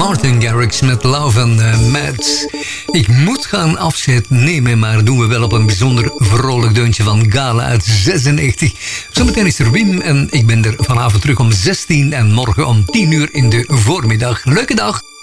Martin Garrix met Love and Mads. Ik moet gaan afscheid nemen, maar doen we wel op een bijzonder vrolijk deuntje van Gala uit 96. Zometeen is er Wim en ik ben er vanavond terug om 16 en morgen om 10 uur in de voormiddag. Leuke dag!